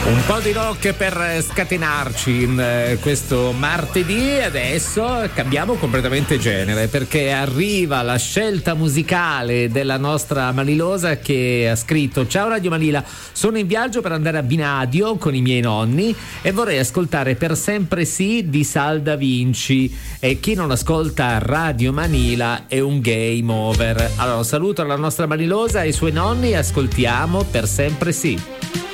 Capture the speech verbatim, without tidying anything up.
Un po' di rock per scatenarci in eh, questo martedì. Adesso cambiamo completamente genere, perché arriva la scelta musicale della nostra Manilosa, che ha scritto: ciao Radio Manila, sono in viaggio per andare a Binadio con i miei nonni e vorrei ascoltare Per sempre sì di Sal Da Vinci, e chi non ascolta Radio Manila è un game over. Allora, un saluto alla nostra Manilosa e ai suoi nonni e ascoltiamo Per sempre sì.